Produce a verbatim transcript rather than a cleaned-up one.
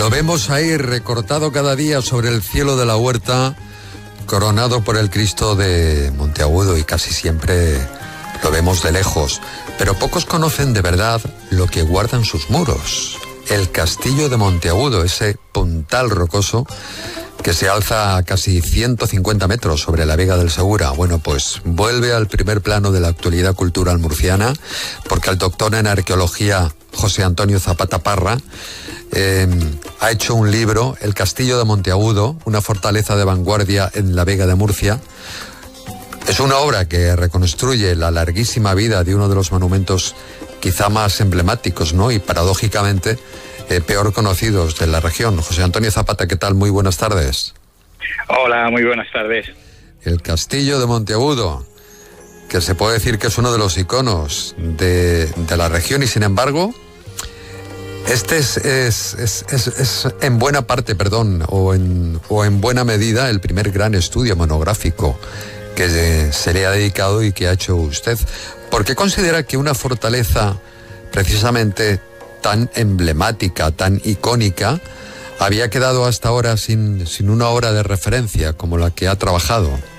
Lo vemos ahí recortado cada día sobre el cielo de la huerta, coronado por el Cristo de Monteagudo, y casi siempre lo vemos de lejos. Pero pocos conocen de verdad lo que guardan sus muros. El castillo de Monteagudo, ese puntal rocoso que se alza a casi ciento cincuenta metros sobre la Vega del Segura. Bueno, pues vuelve al primer plano de la actualidad cultural murciana, porque el doctor en arqueología José Antonio Zapata Parra eh, ha hecho un libro, El castillo de Monteagudo, una fortaleza de vanguardia en la Vega de Murcia. Es una obra que reconstruye la larguísima vida de uno de los monumentos quizá más emblemáticos, ¿no? Y paradójicamente eh, peor conocidos de la región. José Antonio Zapata, ¿qué tal? Muy buenas tardes. Hola, muy buenas tardes. El castillo de Monteagudo, que se puede decir que es uno de los iconos de, de la región, y sin embargo, este es, es, es, es, es en buena parte, perdón, o en, o en buena medida el primer gran estudio monográfico que se, se le ha dedicado y que ha hecho usted. ¿Por qué considera que una fortaleza precisamente tan emblemática, tan icónica, había quedado hasta ahora sin, sin una obra de referencia como la que ha trabajado?